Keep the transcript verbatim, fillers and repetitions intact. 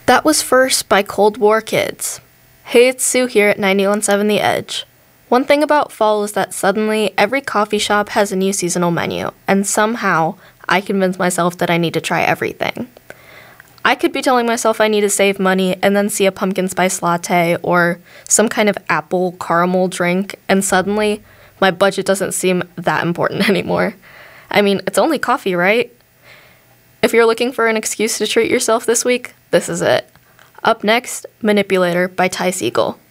That was First by Cold War Kids. Hey, it's Sue here at ninety-one point seven The Edge. One thing about fall is that suddenly every coffee shop has a new seasonal menu, and somehow I convince myself that I need to try everything. I could be telling myself I need to save money and then see a pumpkin spice latte or some kind of apple caramel drink, and suddenly my budget doesn't seem that important anymore. I mean, it's only coffee, right? If you're looking for an excuse to treat yourself this week, this is it. Up next, Manipulator by Ty Segall.